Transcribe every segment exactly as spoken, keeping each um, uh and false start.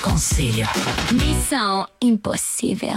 Conselho. Missão impossível.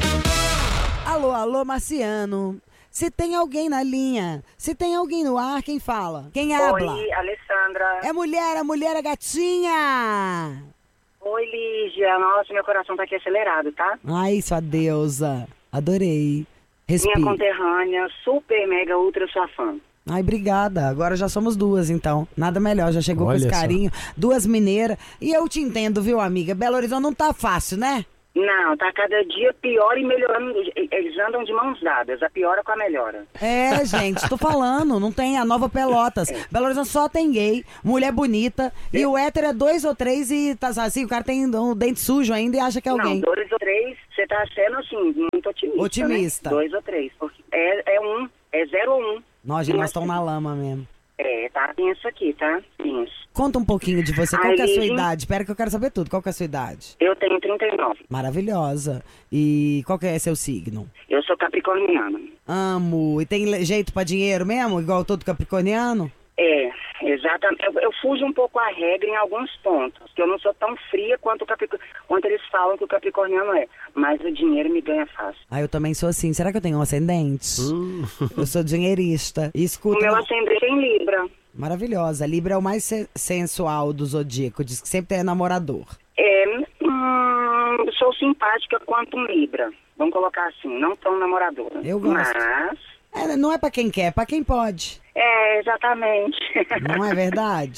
Alô, alô, Marciano. Se tem alguém na linha, se tem alguém no ar, quem fala? Quem habla? Oi, Alessandra. É mulher, a mulher, a gatinha. Oi, Lígia. Nossa, meu coração tá aqui acelerado, tá? Ai, sua deusa. Adorei. Respira. Minha conterrânea, super, mega, ultra sua fã. Ai, obrigada. Agora já somos duas, então. Nada melhor, já chegou Olha com esse só. carinho. Duas mineiras. E eu te entendo, viu, amiga? Belo Horizonte não tá fácil, né? Não, tá cada dia pior e melhorando. Eles andam de mãos dadas, a piora com a melhora. É, gente, tô falando, não tem a Nova Pelotas. Belo Horizonte só tem gay, mulher bonita, e o hétero é dois ou três e tá assim, o cara tem um dente sujo ainda e acha que é alguém. Não, dois ou três, você tá sendo assim, muito otimista. Otimista. Né? Dois ou três, porque é, é um, é zero ou um. Nós, nós estamos na lama mesmo. É, tá tenso aqui, tá? Tenso. Conta um pouquinho de você, qual Ai, que é a sua Lígia. idade? Espera que eu quero saber tudo, qual que é a sua idade? Eu tenho trinta e nove. Maravilhosa. E qual que é seu signo? Eu sou capricorniana. Amo. E tem le- jeito pra dinheiro mesmo, igual todo capricorniano? É, exatamente. Eu, eu fujo um pouco a regra em alguns pontos, que eu não sou tão fria quanto, o Capricor... quanto eles falam que o capricorniano é. Mas o dinheiro me ganha fácil. Ah, eu também sou assim. Será que eu tenho um ascendente? Hum. Eu sou dinheirista. E O escuta... meu não- ascendente é em Libra. Maravilhosa. Libra é o mais se- sensual do zodíaco. Diz que sempre tem namorador. É, hum, sou simpática quanto um Libra. Vamos colocar assim, não tão namoradora. Eu gosto. Mas, É, não é pra quem quer, é pra quem pode. é, exatamente. Não é verdade?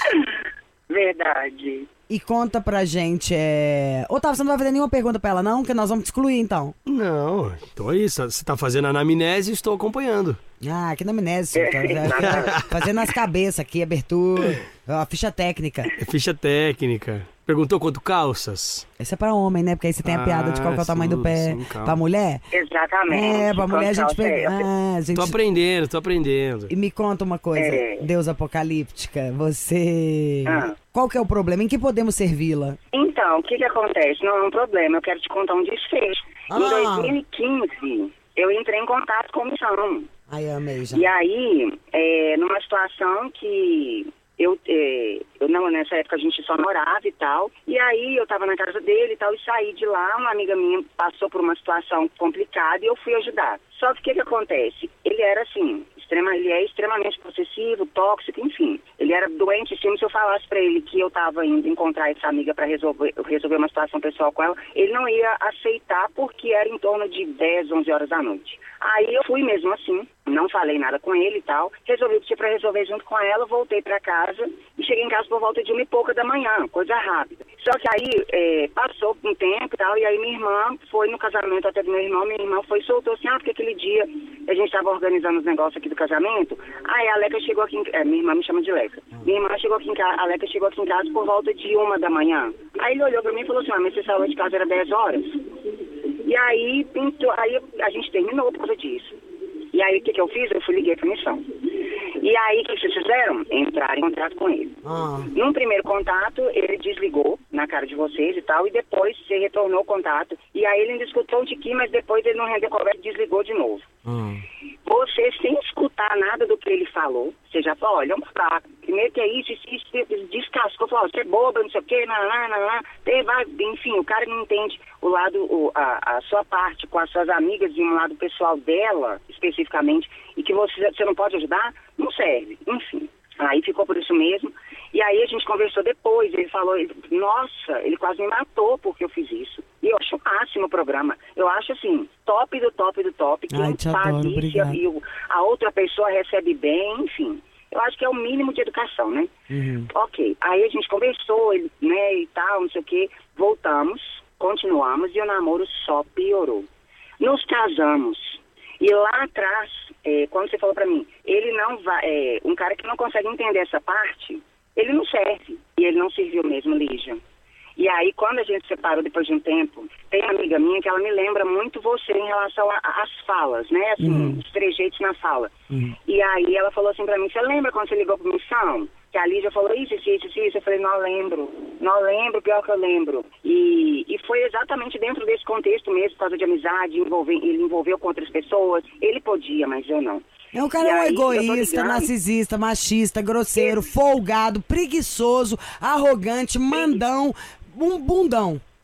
Verdade. E conta pra gente, é... Otávio, você não vai fazer nenhuma pergunta pra ela, não? Que nós vamos te excluir, então. Não, tô aí. Você tá fazendo anamnese e estou acompanhando. Ah, aqui na amnésia. É, nada. Fazendo as cabeças aqui, abertura, a ficha técnica. É ficha técnica. Perguntou quanto calças? Esse é pra homem, né? Porque aí você tem a Ah, piada de qual que é o tamanho do sim, pé. sim, calma. Pra mulher? Exatamente. É, pra mulher a gente Quanto pega... calça é? Ah, a gente... Tô aprendendo, tô aprendendo. E me conta uma coisa, É. Deus apocalíptica, você... Ah. Qual que é o problema? Em que podemos servi-la? Então, o que que acontece? Não é um problema, eu quero te contar um desfecho. Ah. Em dois mil e quinze, eu entrei em contato com o Missão. Ai, amei já. E aí, é, numa situação que eu, é, eu não, nessa época a gente só morava e tal, e aí eu tava na casa dele e tal, e saí de lá, uma amiga minha passou por uma situação complicada e eu fui ajudar. Só que o que que acontece? Ele era assim, extrema, ele é extremamente possessivo, tóxico, enfim. Ele era doente, sim, se eu falasse pra ele que eu tava indo encontrar essa amiga pra resolver, resolver uma situação pessoal com ela, ele não ia aceitar porque era em torno de dez, onze horas da noite. Aí eu fui mesmo assim, não falei nada com ele e tal, resolvi que tinha pra resolver junto com ela, voltei pra casa e cheguei em casa por volta de uma e pouca da manhã, coisa rápida. Só que aí é, passou um tempo e tal, e aí minha irmã foi no casamento até do meu irmão, minha irmã foi e soltou assim, ah, porque aquele dia a gente tava organizando os negócios aqui do casamento, aí a Leca chegou aqui, em, é, minha irmã me chama de Leca, minha irmã chegou aqui em casa, a Leca chegou aqui em casa por volta de uma da manhã. Aí ele olhou pra mim e falou assim, ah, mas você saiu de casa era dez horas? E aí, pintou, aí a gente terminou por causa disso. E aí o que que eu fiz? Eu fui liguei pra missão. E aí o que vocês fizeram? Entraram em contato com ele. Ah, Num primeiro contato, ele desligou na cara de vocês e tal, e depois você retornou o contato. E aí ele ainda escutou um tiquinho, mas depois ele não rendeu conversa e desligou de novo. ah. Você, sem escutar nada do que ele falou, você já falou, olha, é um fraco. Primeiro que é isso, isso, isso, descascou, falou, você é boba, não sei o quê, não, não, não, não. Tem, vai, enfim, o cara não entende o lado, o, a, a sua parte com as suas amigas e um lado pessoal dela, especificamente, e que você, você não pode ajudar, não serve, enfim. Aí ficou por isso mesmo. E aí a gente conversou depois, ele falou, ele, nossa, ele quase me matou porque eu fiz isso. E eu acho o máximo o programa. Eu acho assim, top do top do top. Quem Ai, te faz adoro, isso obrigada. e o- a outra pessoa recebe bem, enfim. Eu acho que é o mínimo de educação, né? Uhum. Ok. Aí a gente conversou, ele, né, e tal, não sei o quê. Voltamos, continuamos e o namoro só piorou. Nos casamos. E lá atrás, é, quando você falou pra mim, ele não vai, é, um cara que não consegue entender essa parte, ele não serve. E ele não serviu mesmo, Lígia. E aí, quando a gente se separou depois de um tempo, tem uma amiga minha que ela me lembra muito você em relação às falas, né? Assim, Uhum. os trejeitos na fala. Uhum. E aí ela falou assim pra mim, você lembra quando você ligou pro Missão? Que a Lígia falou isso, isso, isso, isso. Eu falei, não lembro. Não lembro, pior que eu lembro. E, e foi exatamente dentro desse contexto mesmo, por causa de amizade, envolver, ele envolveu com outras pessoas. Ele podia, mas eu não. É, o cara E é um aí, eu tô egoísta, ligando. narcisista, machista, grosseiro, folgado, preguiçoso, arrogante, mandão, um bundão.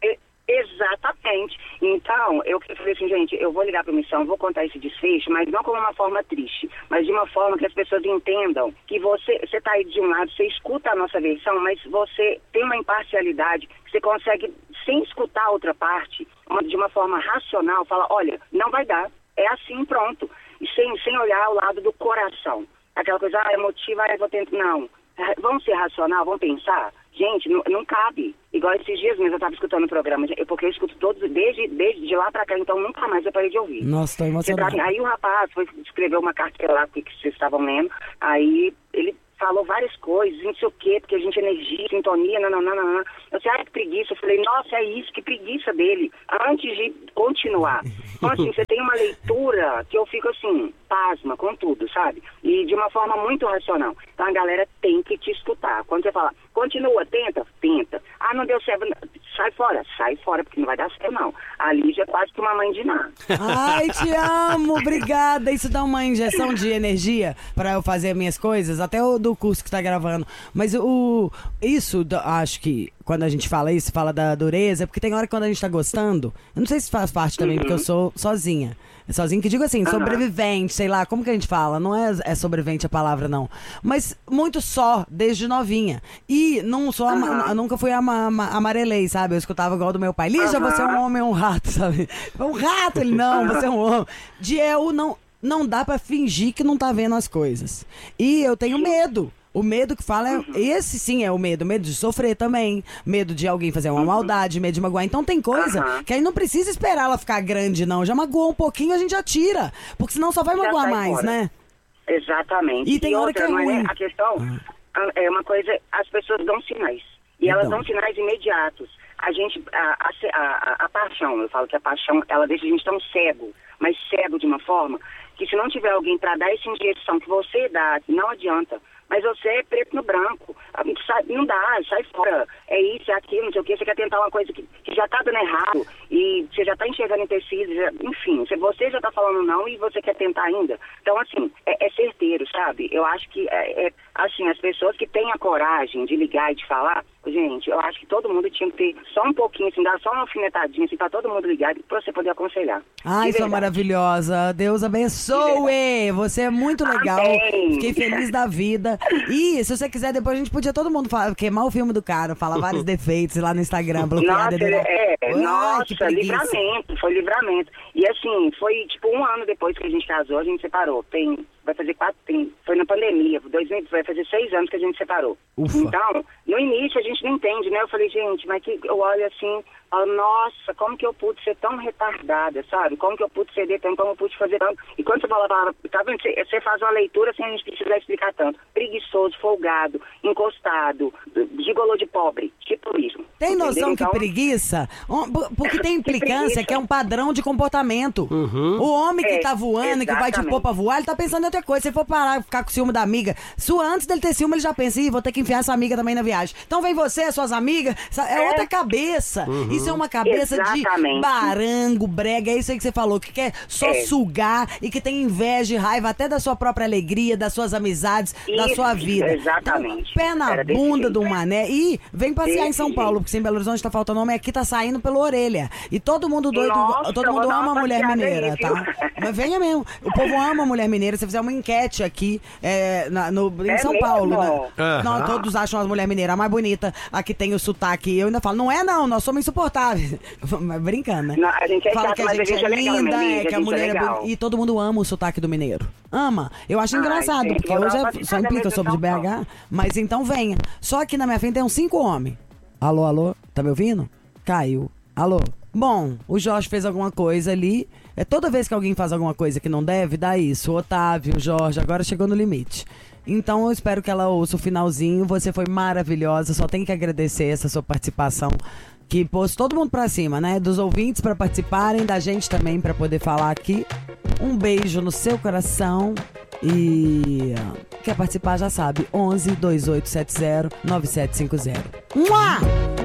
Exatamente. Então, eu falei assim, gente, eu vou ligar para Missão, vou contar esse desfecho, mas não como uma forma triste, mas de uma forma que as pessoas entendam que você você tá aí de um lado, você escuta a nossa versão, mas você tem uma imparcialidade, você consegue, sem escutar a outra parte, uma, de uma forma racional, falar, olha, não vai dar, é assim, pronto. E sem, sem olhar ao lado do coração. Aquela coisa, ah, emotiva, ah, eu vou tentar. Não. Vamos ser racional, vamos pensar. Gente, não, não cabe. Igual esses dias mesmo eu estava escutando o programa, porque eu escuto todos, desde, desde de lá pra cá, então nunca mais eu parei de ouvir. Nossa, tô emocionada. Aí o rapaz foi escrever uma carta lá que vocês estavam lendo, aí ele falou várias coisas, não sei o quê, porque a gente é energia, sintonia, não, não, não, não. Eu disse, ah, que preguiça. Eu falei, nossa, é isso, que preguiça dele. Antes de continuar. Então, assim, você tem uma leitura que eu fico, assim, pasma com tudo, sabe? E de uma forma muito racional. Então, a galera tem que te escutar. Quando você fala, continua, tenta, tenta. Ah, não deu certo, sai fora. Sai fora, porque não vai dar certo, não. A Lígia é quase que uma mãe de nada. Ai, te amo, obrigada. Isso dá uma injeção de energia pra eu fazer minhas coisas, até o do curso que tá gravando. Mas o isso, acho que quando a gente fala isso, fala da dureza, porque tem hora que quando a gente tá gostando, eu não sei se faz parte também, uhum. porque eu sou sozinha. Sozinha que digo assim, uhum. sobrevivente, sei lá, como que a gente fala? Não é, é sobrevivente a palavra, não. Mas muito só, desde novinha. E não sou, uhum. ama, nunca fui ama, ama, amarelei, sabe? Eu escutava igual do meu pai. Lígia, uhum. você é um homem ou um rato, sabe? Um rato, ele não, uhum. você é um homem. De eu não, não dá pra fingir que não tá vendo as coisas. E eu tenho medo. O medo que fala é... Uhum. Esse sim é o medo. Medo de sofrer também. Medo de alguém fazer uma uhum. maldade. Medo de magoar. Então tem coisa uhum. que aí não precisa esperar ela ficar grande, não. Já magoou um pouquinho, a gente já tira. Porque senão só vai já magoar mais, fora. Né? Exatamente. E tem e hora outra, que é ruim. A questão uhum. é uma coisa... As pessoas dão sinais. E então. Elas dão sinais imediatos. A gente... A, a, a, a paixão, eu falo que a paixão, ela deixa a gente tão cego. Mas cego de uma forma que se não tiver alguém pra dar essa injeção que você dá, não adianta. Mas você é preto no branco. Não dá, sai fora. É isso, é aquilo, não sei o quê. Você quer tentar uma coisa que, que já tá dando errado e você já tá enxergando em tecido. Já, enfim, você já tá falando não e você quer tentar ainda. Então, assim, é, é certeiro, sabe? Eu acho que, é, é, assim, as pessoas que têm a coragem de ligar e de falar, gente, eu acho que todo mundo tinha que ter só um pouquinho, assim, dar só uma alfinetadinha, assim, pra todo mundo ligar pra você poder aconselhar. Ai, sua maravilhosa. Deus abençoe. Você é muito legal. Amém. Fiquei feliz da vida. E se você quiser, depois a gente podia todo mundo falar, queimar o filme do cara, falar vários defeitos lá no Instagram, bloquear. Nossa, é, é, nossa, livramento, foi livramento. E assim, foi tipo um ano depois que a gente casou, a gente separou. Tem, vai fazer quatro, tem, foi na pandemia, dois meses, vai fazer seis anos que a gente separou. Ufa. Então, no início a gente não entende, né? Eu falei, gente, mas que eu olho assim, falo, nossa, como que eu pude ser tão retardada, sabe? Como que eu pude ceder tanto, como eu pude fazer tanto. E quando você fala, tá vendo? Você, você faz uma leitura sem a gente precisar explicar tanto. Preguiçoso, folgado, encostado, gigolô de pobre, tipo isso. Tem entendeu? noção Então, que preguiça? Porque tem implicância que, que é um padrão de comportamento. Uhum. O homem que é, tá voando, exatamente. Que vai te pôr pra voar, ele tá pensando em outra coisa. Se for parar, ficar com ciúme da amiga, se antes dele ter ciúme, ele já pensa, ih, vou ter que enfiar essa amiga também na viagem. Então vem você, suas amigas, é, é outra cabeça. Uhum. Isso é uma cabeça exatamente. De barango, brega, é isso aí que você falou, que quer só é. Sugar e que tem inveja e raiva até da sua própria alegria, das suas amizades, isso, da sua vida. Exatamente. Então, pé na Era bunda do mané e vem passear desse em São Paulo, jeito. Porque se em Belo Horizonte tá faltando homem, aqui tá saindo pela orelha. E todo mundo doido, Nossa, todo mundo ama a mulher mineira, aí, tá? Mas venha mesmo. O povo ama a mulher mineira. Se fizer uma enquete aqui é, na, no, em é São mesmo? Paulo, né? Uhum. Não, todos acham as mulheres mineiras a mais bonita, a que tem o sotaque. Eu ainda falo, não é não, nós somos insuportáveis. Mas brincando, né? Não, a gente é Fala chato, que a gente, a gente é, é linda, legal, é, que a, a mulher é, é bonita. E todo mundo ama o sotaque do mineiro. Ama. Eu acho Ai, engraçado, gente, porque hoje é, só implica, eu sou de B H. Mas então venha. Só que na minha frente tem uns cinco homens. Alô, alô? Tá me ouvindo? Caiu. Alô? Bom, o Jorge fez alguma coisa ali. É toda vez que alguém faz alguma coisa que não deve, dá isso. O Otávio, o Jorge, agora chegou no limite. Então eu espero que ela ouça o finalzinho. Você foi maravilhosa. Só tenho que agradecer essa sua participação, que pôs todo mundo pra cima, né? Dos ouvintes pra participarem, da gente também pra poder falar aqui. Um beijo no seu coração. E quer participar já sabe, onze, dois oito sete zero, nove sete cinco zero. Mua!